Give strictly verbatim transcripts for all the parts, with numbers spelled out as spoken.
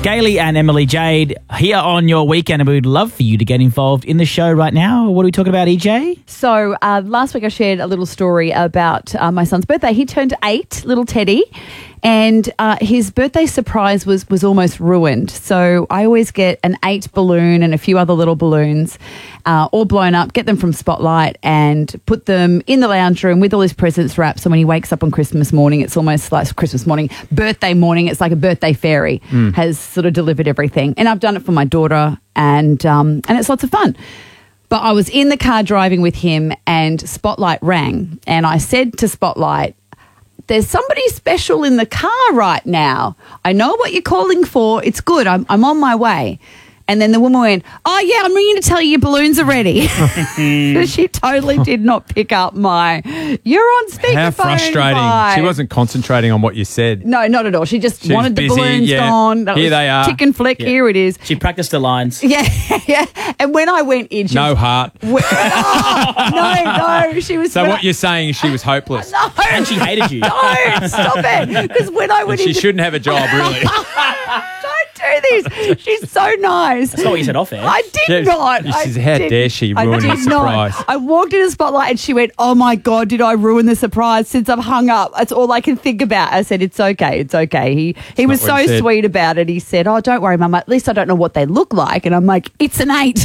Gailey and Emily Jade here on your weekend, and we'd love for you to get involved in the show right now. What are we talking about, E J? So uh, last week I shared a little story about uh, my son's birthday. He turned eight, little Teddy, and uh, his birthday surprise was was almost ruined. So I always get an eight balloon and a few other little balloons, uh, all blown up, get them from Spotlight and put them in the lounge room with all his presents wrapped. So when he wakes up on Christmas morning, it's almost like Christmas morning, birthday morning, it's like a birthday fairy mm. has sort of delivered everything. And I've done it for my daughter, and um, and it's lots of fun. But I was in the car driving with him and Spotlight rang, and I said to Spotlight, there's somebody special in the car right now. I know what you're calling for. It's good. I'm, I'm on my way. And then the woman went, oh, yeah, I'm ringing to tell you your balloons are ready. She totally did not pick up my, you're on speakerphone. How frustrating. Vibe. She wasn't concentrating on what you said. No, not at all. She just she wanted the busy, balloons yeah. gone. That Here was they are. Tick and flick. Yeah. Here it is. She practiced the lines. Yeah, yeah. And when I went in, she No was, heart. When, oh, no, no. She was. So when what I, you're saying is she was hopeless. No. And she hated you. No, stop it. Because when I went And she into, shouldn't have a job, really. Don't do this. She's so nice. That's not what you said off air. I did She- not. she I says, how did- dare she I ruin did his not. surprise. I walked in a Spotlight and she went, oh my God, did I ruin the surprise since I've hung up? That's all I can think about. I said, it's okay. It's okay. He he was not what so he said. sweet about it. He said, oh, don't worry, Mum. At least I don't know what they look like. And I'm like, it's an eight.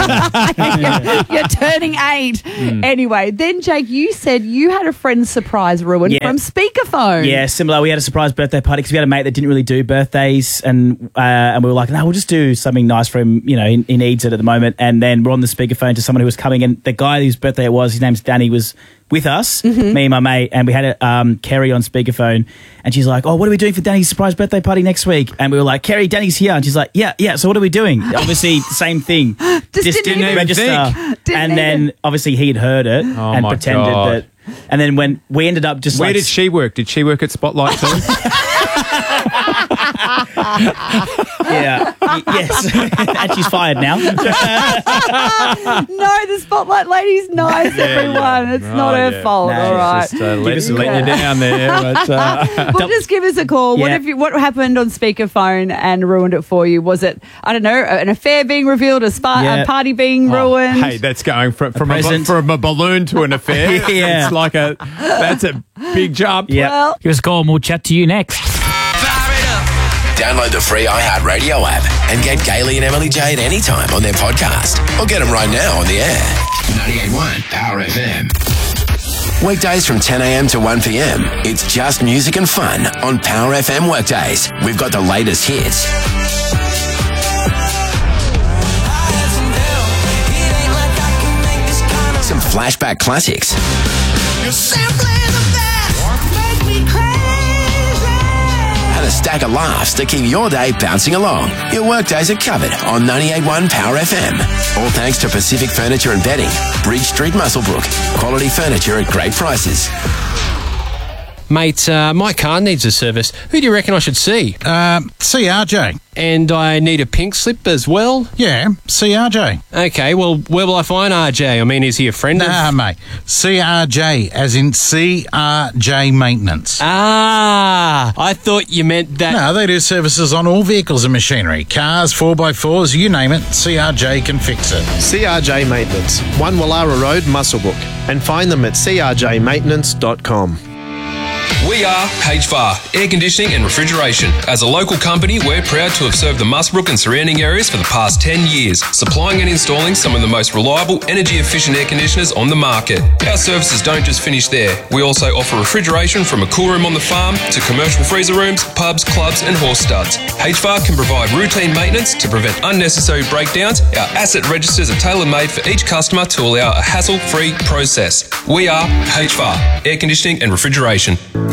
you're, you're turning eight. Mm. Anyway, then Jake, you said you had a friend's surprise ruined Yeah. from speakerphone. Yeah, similar. We had a surprise birthday party because we had a mate that didn't really do birthdays, and uh, and we were like, no, we'll just do something nice for him. You know, he, he needs it at the moment. And then we're on the speakerphone to someone who was coming, and the guy whose birthday it was, his name's Danny, was with us, Mm-hmm. me and my mate, and we had a, um, Kerry on speakerphone, and she's like, oh, what are we doing for Danny's surprise birthday party next week? And we were like, Kerry, Danny's here. And she's like, yeah, yeah, so what are we doing? Obviously, same thing. Just didn't didn't even register. think. Didn't and then, even- obviously, he'd heard it Oh, and my pretended God. that. And then when we ended up just Where like... did she work? Did she work at Spotlight too? Yeah. Y- yes. And she's fired now. No, the Spotlight lady's nice, everyone. It's Oh, not her yeah. fault, No, all right. Just uh, let, us a let call. you down there. But, uh, Well, just give us a call. What Yeah. have you? What happened on speakerphone and ruined it for you? Was it, I don't know, an affair being revealed, a, spa, Yeah. a party being ruined? hey, that's going from from a, present. from a balloon to an affair. Yeah. It's like a that's a big jump. Yeah. Well- Give us a call and we'll chat to you next. Download the free iHeartRadio app and get Gailey and Emily Jade anytime on their podcast. Or get them right now on the air. ninety-eight point one Power F M. Weekdays from ten a.m. to one p.m. It's just music and fun on Power F M Workdays. We've got the latest hits. Some flashback classics. And a stack of laughs to keep your day bouncing along. Your workdays are covered on ninety-eight point one Power F M. All thanks to Pacific Furniture and Bedding, Bridge Street, Muswellbrook. Quality furniture at great prices. Mate, uh, my car needs a service. Who do you reckon I should see? Um, C R J. And I need a pink slip as well? Yeah, C R J. Okay, well, where will I find R J? I mean, is he a friend Nah, of... mate. C R J, as in C R J Maintenance. Ah, I thought you meant that... No, they do services on all vehicles and machinery. Cars, four by fours, you name it, C R J can fix it. C R J Maintenance, one Wallara Road, Muswellbrook, and find them at c r j maintenance dot com. We are H V A R, Air Conditioning and Refrigeration. As a local company, we're proud to have served the Muswellbrook and surrounding areas for the past ten years, supplying and installing some of the most reliable, energy-efficient air conditioners on the market. Our services don't just finish there. We also offer refrigeration from a cool room on the farm to commercial freezer rooms, pubs, clubs and horse studs. H V A R can provide routine maintenance to prevent unnecessary breakdowns. Our asset registers are tailor-made for each customer to allow a hassle-free process. We are H V A R, Air Conditioning and Refrigeration.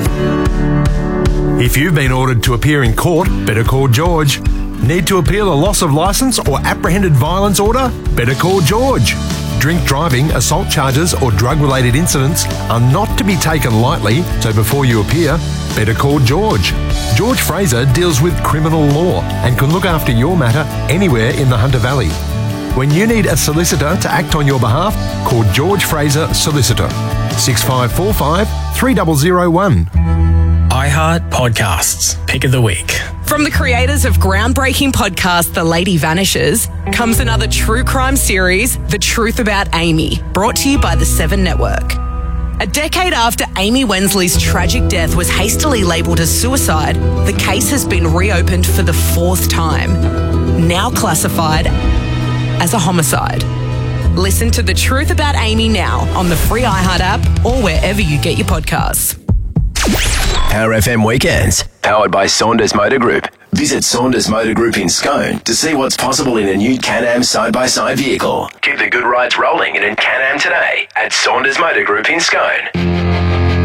If you've been ordered to appear in court, better call George. Need to appeal a loss of licence or apprehended violence order? Better call George. Drink driving, assault charges or drug-related incidents are not to be taken lightly, so before you appear, better call George. George Fraser deals with criminal law and can look after your matter anywhere in the Hunter Valley. When you need a solicitor to act on your behalf, call George Fraser Solicitor. six five four five, three zero zero one. iHeart Podcasts. Pick of the week. From the creators of groundbreaking podcast The Lady Vanishes comes another true crime series, The Truth About Amy, brought to you by the Seven Network. A decade after Amy Wensley's tragic death was hastily labelled as suicide, the case has been reopened for the fourth time, now classified as a homicide. Listen to The Truth About Amy now on the free iHeart app or wherever you get your podcasts. Power F M Weekends, powered by Saunders Motor Group. Visit Saunders Motor Group in Scone to see what's possible in a new Can-Am side-by-side vehicle. Keep the good rides rolling in a Can-Am today at Saunders Motor Group in Scone.